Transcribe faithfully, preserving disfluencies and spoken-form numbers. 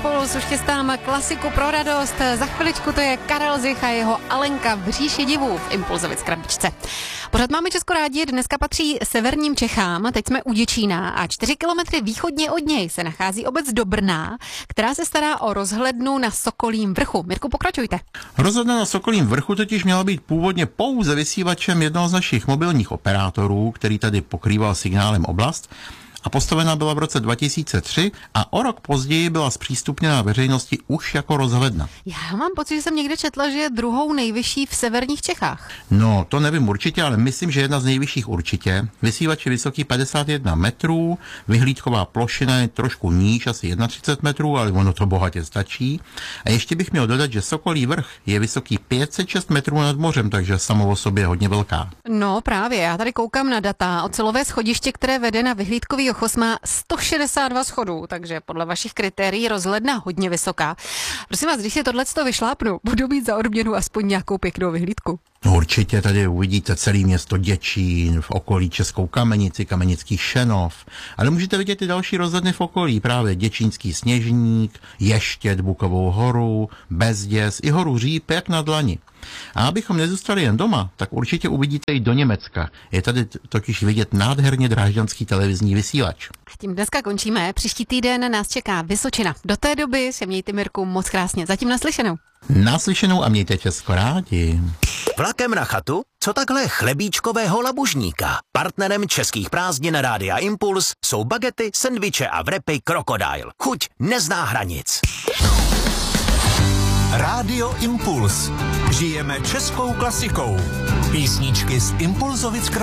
Impuls, už chystám klasiku pro radost. Za chviličku to je Karel Zich a jeho Alenka v říši divů v Impulzovic krabičce. Pořád máme Česko rádi, dneska patří severním Čechám, teď jsme u Děčína a čtyři kilometry východně od něj se nachází obec Dobrná, která se stará o rozhlednu na Sokolím vrchu. Mirku, pokračujte. Rozhledna na Sokolím vrchu totiž měla být původně pouze vysívačem jednoho z našich mobilních operátorů, který tady pokrýval signálem oblast, a postavena byla v roce dva tisíce tři a o rok později byla zpřístupněna veřejnosti už jako rozhledna. Já mám pocit, že jsem někde četla, že je druhou nejvyšší v severních Čechách. No, to nevím určitě, ale myslím, že jedna z nejvyšších určitě. Vysívač je vysoký padesát jedna metrů, vyhlídková plošina je trošku níž, asi třicet jedna metrů, ale ono to bohatě stačí. A ještě bych měl dodat, že Sokolí vrch je vysoký pět set šest metrů nad mořem, takže samo o sobě hodně velká. No právě, já tady koukám na data. Ocelové schodiště, které vede na vyhlídkový ochos, má sto šedesát dva schodů, takže podle vašich kritérií rozhledna hodně vysoká. Prosím vás, když si tohleto vyšlápnu, budu mít za odměnu aspoň nějakou pěknou vyhlídku. No určitě tady uvidíte celé město Děčín, v okolí Českou Kamenici, Kamenický Šenov, ale můžete vidět i další rozhledny v okolí, právě Děčínský Sněžník, Ještěd, Bukovou horu, Bezděz i horu Říp jak na dlani. A abychom nezůstali jen doma, tak určitě uvidíte i do Německa. Je tady totiž vidět nádherně drážďanský televizní vysílač. A tím dneska končíme. Příští týden nás čeká Vysočina. Do té doby se mějte, Mirku, moc krásně. Zatím naslyšenou. Naslyšenou a mějte Česko rádi. Vlakem na chatu? Co takhle chlebíčkového labužníka? Partnerem českých prázdnin Rádia Impuls jsou bagety, sendviče a wrapy Crocodile. Chuť nezná hranic. Rádio Impuls. Žijeme českou klasikou. Písničky z Impulzovic